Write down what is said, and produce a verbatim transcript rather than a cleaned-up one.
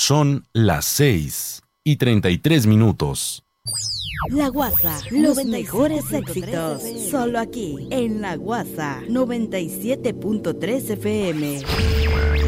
Son las seis y treinta y tres minutos. La Guasa, los mejores éxitos, solo aquí, en La Guasa, noventa y siete punto tres F M.